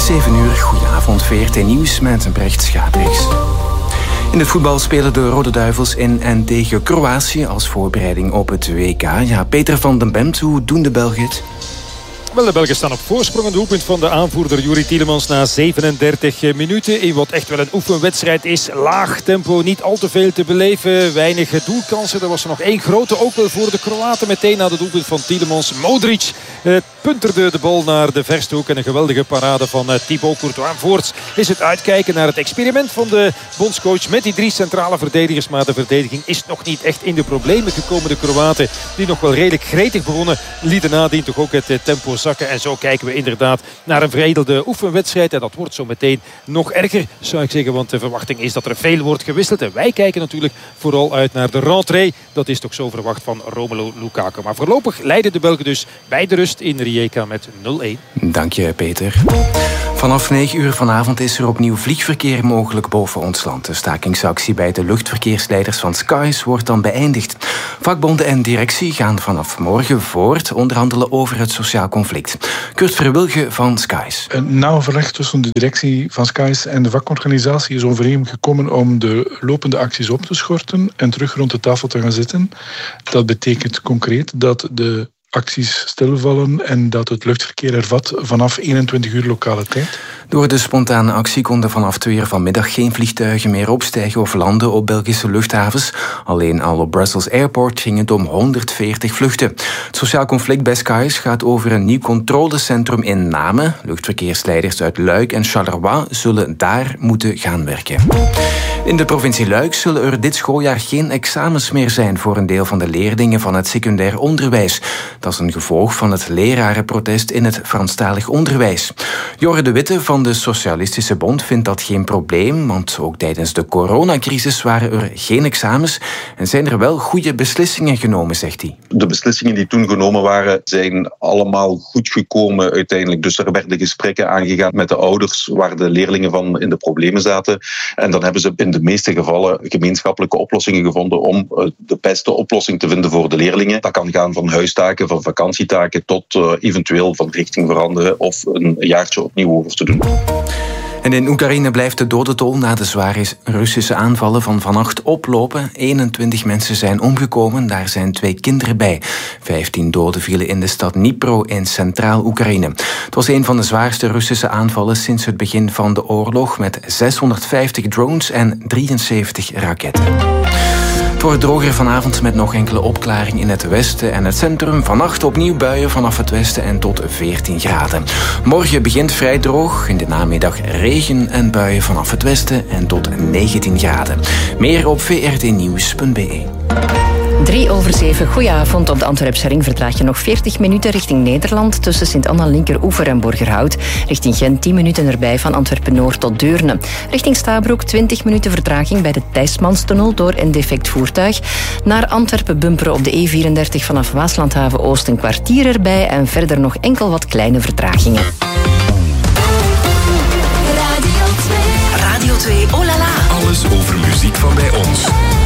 is 7 uur. Goedenavond, VRT Nieuws met Brecht Schabriks. In het voetbal spelen de Rode Duivels in en tegen Kroatië als voorbereiding op het WK. Ja, Peter van den Bemt, hoe doen de Belgen het? Wel, de Belgen staan op voorsprong. Een doelpunt van de aanvoerder Juri Tielemans na 37 minuten. In wat echt wel een oefenwedstrijd is. Laag tempo, niet al te veel te beleven. Weinig doelkansen. Er was er nog één grote, ook wel voor de Kroaten. Meteen na de doelpunt van Tielemans. Modric punterde de bal naar de verste hoek. En een geweldige parade van Thibaut Courtois. Voorts is het uitkijken naar het experiment van de bondscoach met die 3 centrale verdedigers. Maar de verdediging is nog niet echt in de problemen gekomen. De Kroaten, die nog wel redelijk gretig begonnen, lieten nadien toch ook het tempo zakken. En zo kijken we inderdaad naar een veredelde oefenwedstrijd. En dat wordt zo meteen nog erger, zou ik zeggen. Want de verwachting is dat er veel wordt gewisseld. En wij kijken natuurlijk vooral uit naar de rentrée. Dat is toch zo verwacht van Romelu Lukaku. Maar voorlopig leiden de Belgen dus bij de rust in Rijeka met 0-1. Dank je, Peter. Vanaf 9 uur vanavond is er opnieuw vliegverkeer mogelijk boven ons land. De stakingsactie bij de luchtverkeersleiders van Skies wordt dan beëindigd. Vakbonden en directie gaan vanaf morgen voort onderhandelen over het sociaal conflict. Kurt Verwilge van Skies. Na overleg tussen de directie van Skies en de vakorganisatie is overeengekomen om de lopende acties op te schorten en terug rond de tafel te gaan zitten. Dat betekent concreet dat de acties stilvallen en dat het luchtverkeer hervat vanaf 21 uur lokale tijd. Door de spontane actie konden vanaf 2 uur vanmiddag geen vliegtuigen meer opstijgen of landen op Belgische luchthavens. Alleen al op Brussels Airport ging het om 140 vluchten. Het sociaal conflict bij Skies gaat over een nieuw controlecentrum in Namen. Luchtverkeersleiders uit Luik en Charleroi zullen daar moeten gaan werken. In de provincie Luik zullen er dit schooljaar geen examens meer zijn voor een deel van de leerlingen van het secundair onderwijs. Dat is een gevolg van het lerarenprotest in het Franstalig onderwijs. Jorre de Witte van de Socialistische Bond vindt dat geen probleem, want ook tijdens de coronacrisis waren er geen examens en zijn er wel goede beslissingen genomen, zegt hij. De beslissingen die toen genomen waren, zijn allemaal goed gekomen uiteindelijk. Dus er werden gesprekken aangegaan met de ouders waar de leerlingen van in de problemen zaten. En dan hebben ze in de meeste gevallen gemeenschappelijke oplossingen gevonden om de beste oplossing te vinden voor de leerlingen. Dat kan gaan van huistaken, van vakantietaken tot eventueel van richting veranderen of een jaartje opnieuw over te doen. En in Oekraïne blijft de dodentol na de zware Russische aanvallen van vannacht oplopen. 21 mensen zijn omgekomen, daar zijn 2 kinderen bij. 15 doden vielen in de stad Dnipro in Centraal Oekraïne. Het was een van de zwaarste Russische aanvallen sinds het begin van de oorlog, met 650 drones en 73 raketten. Het wordt droger vanavond met nog enkele opklaring in het westen en het centrum. Vannacht opnieuw buien vanaf het westen en tot 14 graden. Morgen begint vrij droog. In de namiddag regen en buien vanaf het westen en tot 19 graden. Meer op vrtnieuws.be. 6:03. Goedenavond. Op de Antwerpse ring vertraag je nog 40 minuten richting Nederland tussen Sint-Anna, Linkeroever en Borgerhout. Richting Gent 10 minuten erbij van Antwerpen-Noord tot Deurne. Richting Stabroek 20 minuten vertraging bij de Thijsmanstunnel door een defect voertuig. Naar Antwerpen bumperen op de E34 vanaf Waaslandhaven-Oost een kwartier erbij en verder nog enkel wat kleine vertragingen. Radio 2, oh la la. Alles over muziek van bij ons.